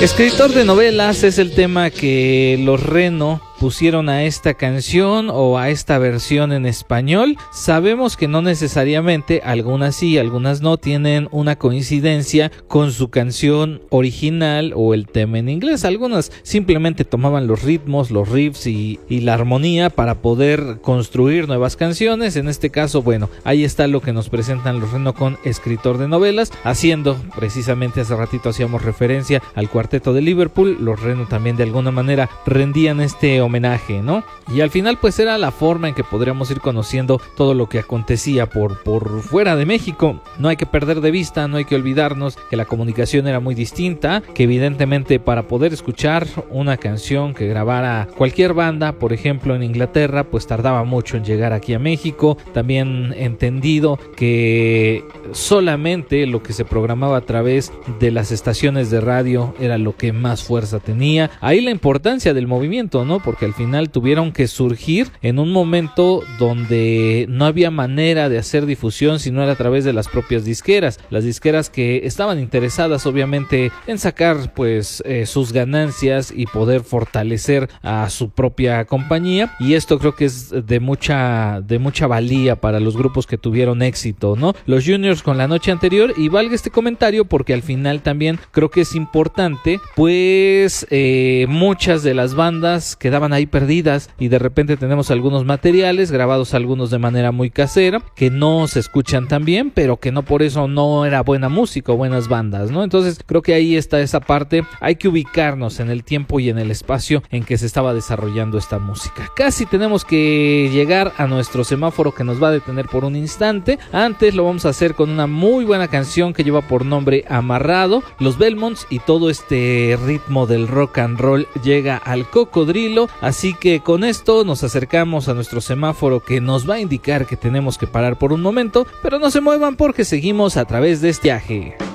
Escritor de novelas es el tema que los Reno pusieron a esta canción o a esta versión en español. Sabemos que no necesariamente, algunas sí, algunas no, tienen una coincidencia con su canción original o el tema en inglés. Algunas simplemente tomaban los ritmos, los riffs y la armonía para poder construir nuevas canciones. En este caso, bueno, ahí está lo que nos presentan los Reno con Escritor de novelas, haciendo precisamente, hace ratito hacíamos referencia al cuarteto de Liverpool. Los Reno también de alguna manera rendían este homenaje, ¿no? Y al final pues era la forma en que podríamos ir conociendo todo lo que acontecía por fuera de México. No hay que perder de vista, no hay que olvidarnos que la comunicación era muy distinta, que evidentemente para poder escuchar una canción que grabara cualquier banda, por ejemplo en Inglaterra, pues tardaba mucho en llegar aquí a México. También entendido que solamente lo que se programaba a través de las estaciones de radio era lo que más fuerza tenía. Ahí la importancia del movimiento, ¿no? Porque al final tuvieron que surgir en un momento donde no había manera de hacer difusión si no era a través de las propias disqueras. Las disqueras que estaban interesadas obviamente en sacar pues sus ganancias y poder fortalecer a su propia compañía, y esto creo que es de mucha valía para los grupos que tuvieron éxito, ¿no? Los Juniors con La Noche Anterior, y valga este comentario porque al final también creo que es importante, pues muchas de las bandas quedaban ahí perdidas y de repente tenemos algunos materiales grabados, algunos de manera muy casera, que no se escuchan tan bien, pero que no por eso no era buena música o buenas bandas, ¿no? Entonces creo que ahí está esa parte. Hay que ubicarnos en el tiempo y en el espacio en que se estaba desarrollando esta música. Casi tenemos que llegar a nuestro semáforo que nos va a detener por un instante. Antes lo vamos a hacer con una muy buena canción que lleva por nombre Amarrado. Los Belmonts y todo este ritmo del rock and roll llega al cocodrilo. Así que con esto nos acercamos a nuestro semáforo que nos va a indicar que tenemos que parar por un momento, pero no se muevan porque seguimos a través de este viaje.